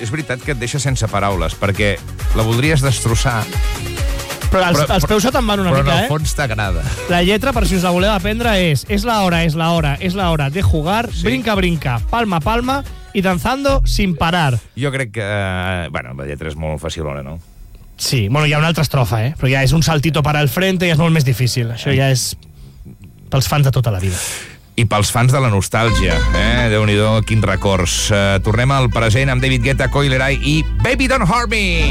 és veritat que et deixa sense paraules, perquè la voldries destrossar, Però els peus se te'n van una però mica, en el fons t'agrada. La lletra, per si us la voleu aprendre, és la hora, es la hora de jugar, brinca, brinca, palma, palma y danzando sin parar. Jo crec que... Bueno, la lletra és molt facilona, no? Sí, bueno, hi ha una altra estrofa, però ja és un saltito para el frente i és molt més difícil. Això ja és pels fans de tota la vida. I pels fans de la nostàlgia, Déu-n'hi-do, quins records. Tornem al present amb David Guetta, Coi Leray i Baby Don't Hurt Me!